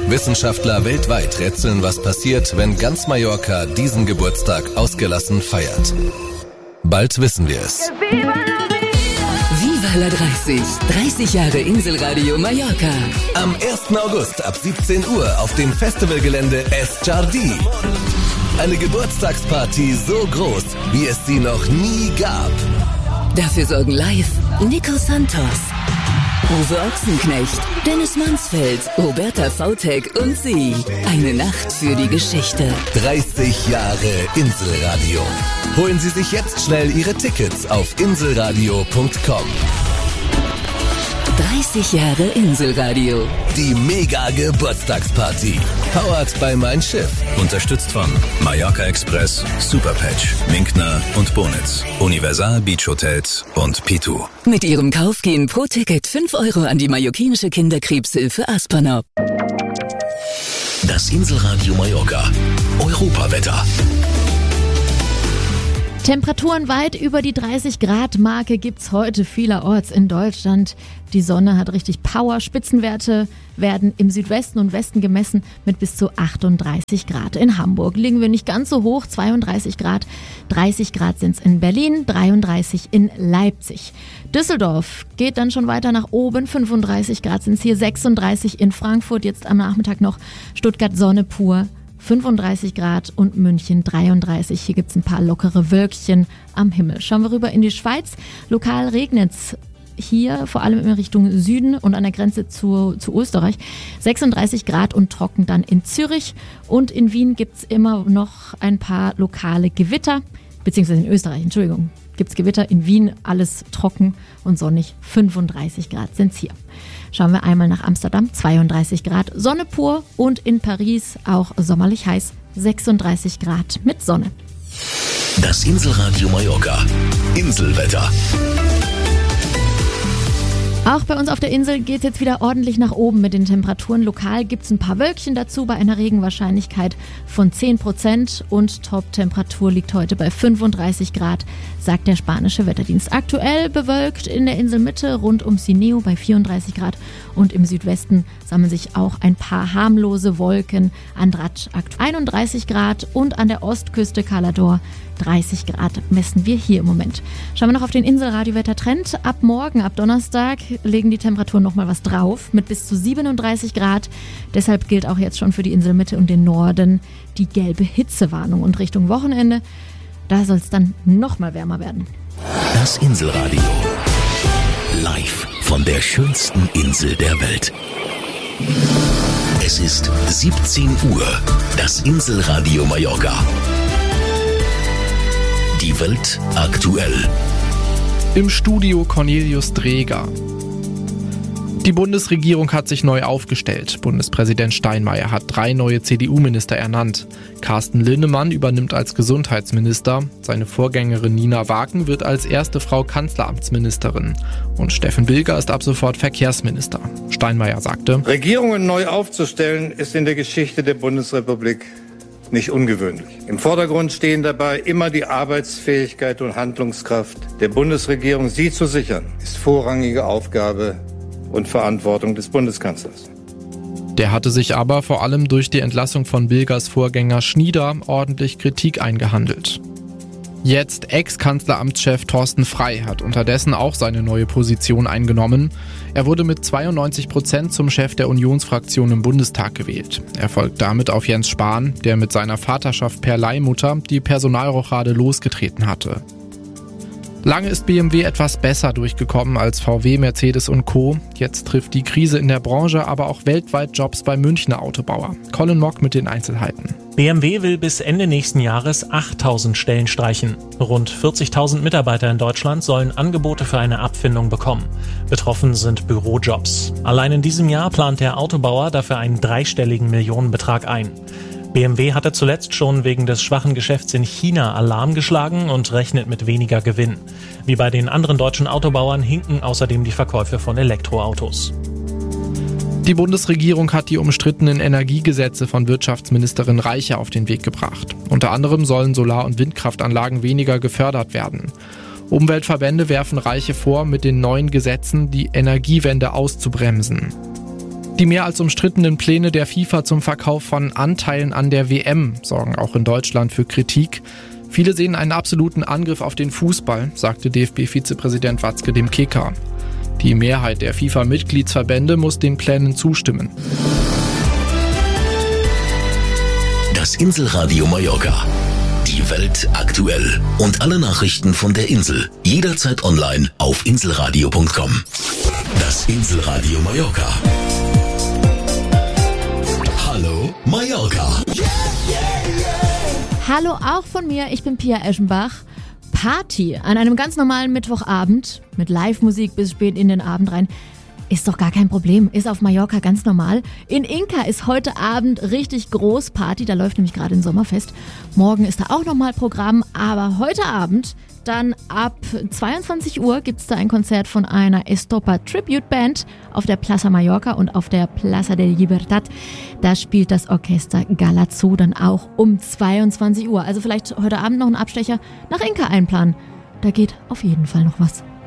Wissenschaftler weltweit rätseln, was passiert, wenn ganz Mallorca diesen Geburtstag ausgelassen feiert. Bald wissen wir es. Viva la 30. 30 Jahre Inselradio Mallorca. Am 1. August ab 17 Uhr auf dem Festivalgelände Es Jardí. Eine Geburtstagsparty so groß, wie es sie noch nie gab. Dafür sorgen live Nico Santos, Uwe Ochsenknecht, Dennis Mansfeld, Roberta Vautek und sie. Eine Nacht für die Geschichte. 30 Jahre Inselradio. Holen Sie sich jetzt schnell Ihre Tickets auf inselradio.com. 30 Jahre Inselradio. Die Mega-Geburtstagsparty. Powered by Mein Schiff. Unterstützt von Mallorca Express, Superpatch, Minkner und Bonitz, Universal Beach Hotels und Pitu. Mit ihrem Kauf gehen pro Ticket 5 Euro an die mallorquinische Kinderkrebshilfe Aspernop. Das Inselradio Mallorca. Europawetter. Temperaturen weit über die 30-Grad-Marke gibt's heute vielerorts in Deutschland. Die Sonne hat richtig Power. Spitzenwerte werden im Südwesten und Westen gemessen mit bis zu 38 Grad. In Hamburg liegen wir nicht ganz so hoch, 32 Grad. 30 Grad sind's in Berlin, 33 in Leipzig. Düsseldorf geht dann schon weiter nach oben, 35 Grad sind's hier, 36 in Frankfurt, jetzt am Nachmittag noch Stuttgart Sonne pur. 35 Grad und München 33. Hier gibt's ein paar lockere Wölkchen am Himmel. Schauen wir rüber in die Schweiz. Lokal regnet's hier, vor allem in Richtung Süden und an der Grenze zu Österreich. 36 Grad und trocken dann in Zürich. Und in Wien gibt's immer noch ein paar lokale Gewitter, beziehungsweise in Österreich, Entschuldigung. Gibt's Gewitter, in Wien alles trocken und sonnig, 35 Grad sind's hier. Schauen wir einmal nach Amsterdam, 32 Grad, Sonne pur und in Paris auch sommerlich heiß, 36 Grad mit Sonne. Das Inselradio Mallorca. Inselwetter. Auch bei uns auf der Insel geht es jetzt wieder ordentlich nach oben mit den Temperaturen. Lokal gibt es ein paar Wölkchen dazu bei einer Regenwahrscheinlichkeit von 10% und Top-Temperatur liegt heute bei 35 Grad, sagt der spanische Wetterdienst. Aktuell bewölkt in der Inselmitte rund um Sineo bei 34 Grad und im Südwesten sammeln sich auch ein paar harmlose Wolken. Andratx aktuell 31 Grad und an der Ostküste Calador 30 Grad messen wir hier im Moment. Schauen wir noch auf den Inselradio-Wettertrend. Ab morgen, ab Donnerstag, legen die Temperaturen nochmal was drauf mit bis zu 37 Grad. Deshalb gilt auch jetzt schon für die Inselmitte und den Norden die gelbe Hitzewarnung. Und Richtung Wochenende, da soll es dann nochmal wärmer werden. Das Inselradio. Live von der schönsten Insel der Welt. Es ist 17 Uhr. Das Inselradio Mallorca. Die Welt aktuell. Im Studio Cornelius Dreger. Die Bundesregierung hat sich neu aufgestellt. Bundespräsident Steinmeier hat 3 neue CDU-Minister ernannt. Carsten Linnemann übernimmt als Gesundheitsminister. Seine Vorgängerin Nina Waken wird als erste Frau Kanzleramtsministerin. Und Steffen Bilger ist ab sofort Verkehrsminister. Steinmeier sagte: Regierungen neu aufzustellen ist in der Geschichte der Bundesrepublik nicht ungewöhnlich. Im Vordergrund stehen dabei immer die Arbeitsfähigkeit und Handlungskraft der Bundesregierung. Sie zu sichern, ist vorrangige Aufgabe und Verantwortung des Bundeskanzlers. Der hatte sich aber vor allem durch die Entlassung von Bilgers Vorgänger Schnieder ordentlich Kritik eingehandelt. Jetzt Ex-Kanzleramtschef Thorsten Frey hat unterdessen auch seine neue Position eingenommen. Er wurde mit 92% zum Chef der Unionsfraktion im Bundestag gewählt. Er folgt damit auf Jens Spahn, der mit seiner Vaterschaft per Leihmutter die Personalrochade losgetreten hatte. Lange ist BMW etwas besser durchgekommen als VW, Mercedes und Co. Jetzt trifft die Krise in der Branche aber auch weltweit Jobs bei Münchner Autobauer. Colin Mock mit den Einzelheiten. BMW will bis Ende nächsten Jahres 8.000 Stellen streichen. Rund 40.000 Mitarbeiter in Deutschland sollen Angebote für eine Abfindung bekommen. Betroffen sind Bürojobs. Allein in diesem Jahr plant der Autobauer dafür einen dreistelligen Millionenbetrag ein. BMW hatte zuletzt schon wegen des schwachen Geschäfts in China Alarm geschlagen und rechnet mit weniger Gewinn. Wie bei den anderen deutschen Autobauern hinken außerdem die Verkäufe von Elektroautos. Die Bundesregierung hat die umstrittenen Energiegesetze von Wirtschaftsministerin Reiche auf den Weg gebracht. Unter anderem sollen Solar- und Windkraftanlagen weniger gefördert werden. Umweltverbände werfen Reiche vor, mit den neuen Gesetzen die Energiewende auszubremsen. Die mehr als umstrittenen Pläne der FIFA zum Verkauf von Anteilen an der WM sorgen auch in Deutschland für Kritik. Viele sehen einen absoluten Angriff auf den Fußball, sagte DFB-Vizepräsident Watzke dem Kicker. Die Mehrheit der FIFA-Mitgliedsverbände muss den Plänen zustimmen. Das Inselradio Mallorca. Die Welt aktuell. Und alle Nachrichten von der Insel. Jederzeit online auf inselradio.com. Das Inselradio Mallorca. Hallo Mallorca. Hallo auch von mir, ich bin Pia Eschenbach. Party an einem ganz normalen Mittwochabend mit Live-Musik bis spät in den Abend rein. Ist doch gar kein Problem, ist auf Mallorca ganz normal. In Inka ist heute Abend richtig groß Party, da läuft nämlich gerade ein Sommerfest. Morgen ist da auch nochmal Programm, aber heute Abend, dann ab 22 Uhr gibt es da ein Konzert von einer Estopa Tribute Band auf der Plaza Mallorca und auf der Plaza de Libertad. Da spielt das Orchester Galazzo dann auch um 22 Uhr. Also vielleicht heute Abend noch einen Abstecher nach Inka einplanen. Da geht auf jeden Fall noch was.